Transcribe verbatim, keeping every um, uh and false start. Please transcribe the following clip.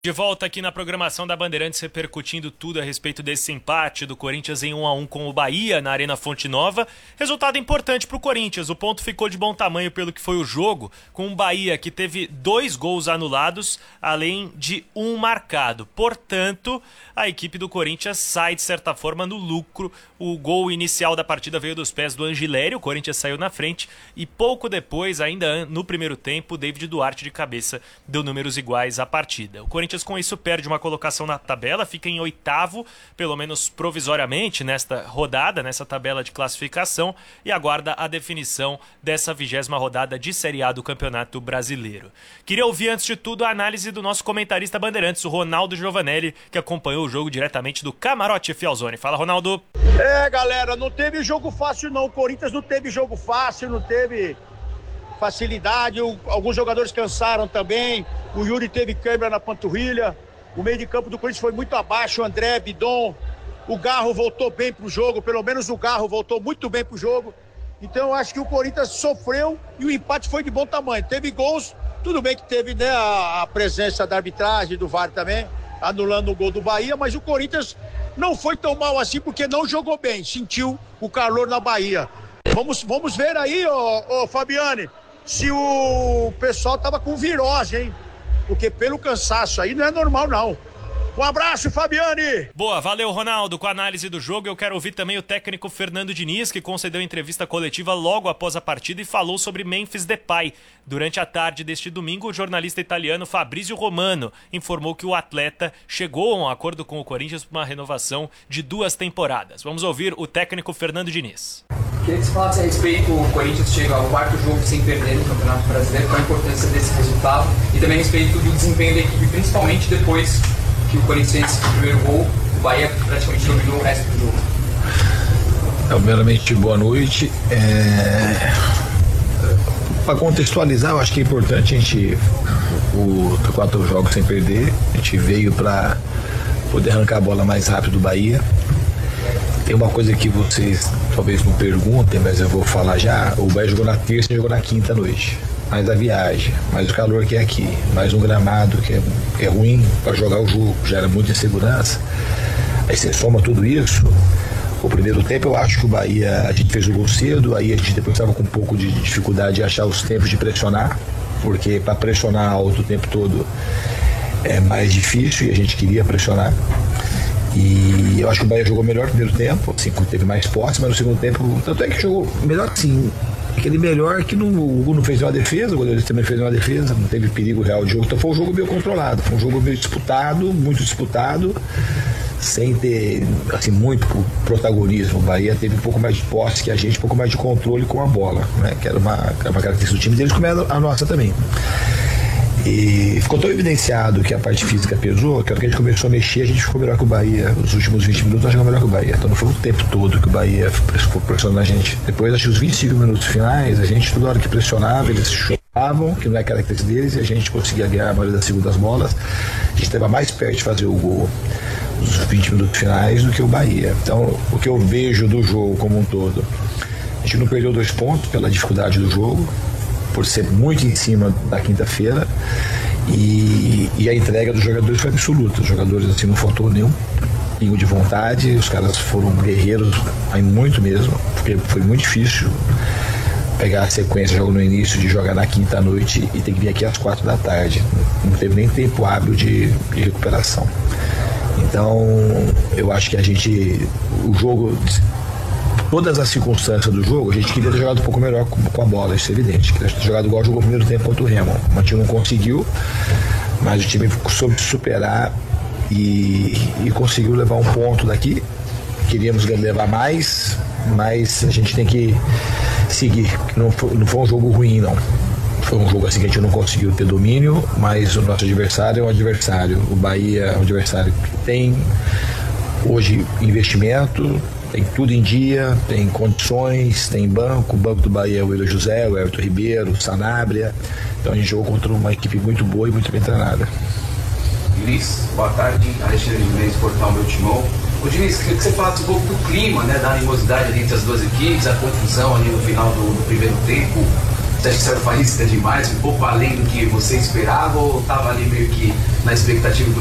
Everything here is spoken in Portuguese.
De volta aqui na programação da Bandeirantes, repercutindo tudo a respeito desse empate do Corinthians em um a um com o Bahia na Arena Fonte Nova. Resultado importante para o Corinthians, o ponto ficou de bom tamanho pelo que foi o jogo, com o Bahia que teve dois gols anulados, além de um marcado. Portanto, a equipe do Corinthians sai de certa forma no lucro. O gol inicial da partida veio dos pés do Angileri, o Corinthians saiu na frente e pouco depois, ainda no primeiro tempo, o David Duarte de cabeça deu números iguais à partida. O Corinthians com isso perde uma colocação na tabela, fica em oitavo, pelo menos provisoriamente nesta rodada, nessa tabela de classificação, e aguarda a definição dessa vigésima rodada de Série A do Campeonato Brasileiro. Queria ouvir antes de tudo a análise do nosso comentarista Bandeirantes, o Ronaldo Giovanelli, que acompanhou o jogo diretamente do Camarote Fialzone. Fala, Ronaldo. É, galera, não teve jogo fácil não, o Corinthians não teve jogo fácil, não teve facilidade, o, alguns jogadores cansaram também, o Yuri teve câimbra na panturrilha, o meio de campo do Corinthians foi muito abaixo, o André, Bidon, o Garro voltou bem pro jogo, pelo menos o Garro voltou muito bem pro jogo, então eu acho que o Corinthians sofreu e o empate foi de bom tamanho, teve gols, tudo bem que teve, né, a, a presença da arbitragem, do V A R também, anulando o gol do Bahia, mas o Corinthians não foi tão mal assim porque não jogou bem, sentiu o calor na Bahia. Vamos, vamos ver aí, ô, ô Fabiane, se o pessoal tava com virose, hein? Porque pelo cansaço aí não é normal, não. Um abraço, Fabiane! Boa, valeu, Ronaldo. Com a análise do jogo, eu quero ouvir também o técnico Fernando Diniz, que concedeu entrevista coletiva logo após a partida e falou sobre Memphis Depay. Durante a tarde deste domingo, o jornalista italiano Fabrizio Romano informou que o atleta chegou a um acordo com o Corinthians para uma renovação de duas temporadas. Vamos ouvir o técnico Fernando Diniz. Queria que você falasse a respeito, o Corinthians chega ao quarto jogo sem perder no Campeonato Brasileiro, qual a importância desse resultado e também a respeito do desempenho da equipe, principalmente depois que o Corinthians fez o primeiro gol, o Bahia praticamente dominou o resto do jogo. Primeiramente, boa noite. É... Para contextualizar, eu acho que é importante a gente, o quatro jogos sem perder, a gente veio para poder arrancar a bola mais rápido do Bahia. Tem uma coisa que vocês talvez não perguntem, mas eu vou falar já. O Bahia jogou na terça e jogou na quinta noite. Mais a viagem, mais o calor que é aqui, mais um gramado que é, é ruim para jogar o jogo, gera muita insegurança. Aí você soma tudo isso. O primeiro tempo eu acho que o Bahia, a gente fez o gol cedo, aí a gente depois estava com um pouco de dificuldade de achar os tempos de pressionar, porque para pressionar alto o tempo todo é mais difícil e a gente queria pressionar. E eu acho que o Bahia jogou melhor no primeiro tempo, assim, teve mais posse, mas no segundo tempo, tanto é que jogou melhor sim. Aquele melhor que não, o Hugo não fez nenhuma defesa, o goleiro também fez nenhuma defesa, não teve perigo real de jogo, então foi um jogo meio controlado, foi um jogo meio disputado, muito disputado, sem ter assim, muito protagonismo. O Bahia teve um pouco mais de posse que a gente, um pouco mais de controle com a bola, né? Que era uma, uma característica do time deles, como é a nossa também. E ficou tão evidenciado que a parte física pesou, que a hora que a gente começou a mexer, a gente ficou melhor que o Bahia. Os últimos vinte minutos nós jogamos melhor que o Bahia. Então não foi o tempo todo que o Bahia ficou pressionando a gente. Depois, acho que os vinte e cinco minutos finais, a gente, toda hora que pressionava, eles chutavam, que não é característica deles, e a gente conseguia ganhar a maioria das segundas bolas. A gente estava mais perto de fazer o gol nos vinte minutos finais do que o Bahia. Então, o que eu vejo do jogo como um todo, a gente não perdeu dois pontos pela dificuldade do jogo, por ser muito em cima da quinta-feira, e, e a entrega dos jogadores foi absoluta. Os jogadores assim não faltou nenhum pingo de vontade, os caras foram guerreiros aí muito mesmo, porque foi muito difícil pegar a sequência, jogo no início, de jogar na quinta à noite e ter que vir aqui às quatro da tarde. Não teve nem tempo hábil de, de recuperação. Então eu acho que a gente, o jogo, todas as circunstâncias do jogo, a gente queria ter jogado um pouco melhor com, com a bola, isso é evidente. Queria ter jogado igual jogou o primeiro tempo contra o Remo. O time não conseguiu, mas o time soube superar e, e conseguiu levar um ponto daqui. Queríamos levar mais, mas a gente tem que seguir. Não foi, não foi um jogo ruim, não. Foi um jogo assim que a gente não conseguiu ter domínio, mas o nosso adversário é um adversário. O Bahia é um adversário que tem hoje investimento, tem tudo em dia, tem condições, tem banco. O banco do Bahia é o Willian José, o Everton Ribeiro, o Sanabria. Então a gente jogou contra uma equipe muito boa e muito bem treinada. Diniz, boa tarde. Alexandre Diniz, Portal Meu Timão. Ô Diniz, queria que você falasse um pouco do clima, né, da animosidade entre as duas equipes, a confusão ali no final do, do primeiro tempo. Você acha que saiu faísca demais, um pouco além do que você esperava, ou estava ali meio que na expectativa do